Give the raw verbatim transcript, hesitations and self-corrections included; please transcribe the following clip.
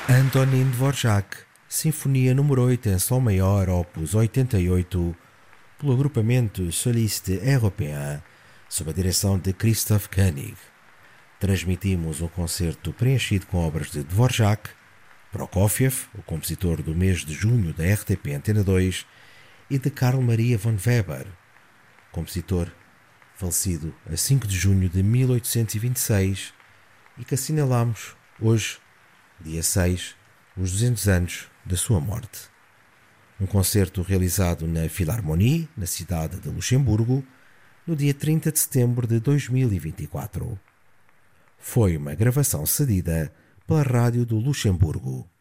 Antonin Dvorak, Sinfonia número oito em Sol maior, opus oitenta e oito, pelo agrupamento Soliste Européen, sob a direção de Christoph Koenig. Transmitimos um concerto preenchido com obras de Dvorak, Prokofiev, o compositor do mês de junho da R T P Antena dois, e de Carl Maria von Weber, compositor falecido a cinco de junho de mil oitocentos e vinte e seis, e que assinalamos hoje, dia seis, os duzentos anos da sua morte. Um concerto realizado na Philharmonie, na cidade de Luxemburgo, no dia trinta de setembro de dois mil e vinte e quatro. Foi uma gravação cedida pela Rádio do Luxemburgo.